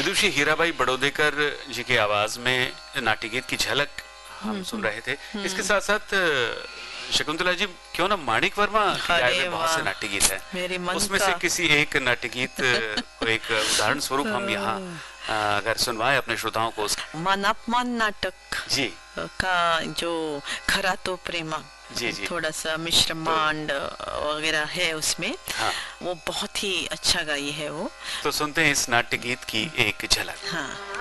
विदुषी हीराबाई बड़ौदेकर जी की आवाज में नाट्य गीत की झलक हम सुन रहे थे। इसके साथ साथ शकुंतला जी, क्यों ना माणिक वर्मा की गाए में बहुत से नाट्य गीत हैं, उसमें से किसी एक नाट्य गीत को एक उदाहरण स्वरूप हम यहाँ अगर सुनवाएं अपने श्रोताओं को। मन अपमान नाटक जी का जो खरा तो प्रेमा, जी जी, थोड़ा सा मिश्र मांड वगैरह है उसमें। हाँ, वो बहुत ही अच्छा गाई है वो। तो सुनते हैं इस नाट्य गीत की एक झलक। हाँ।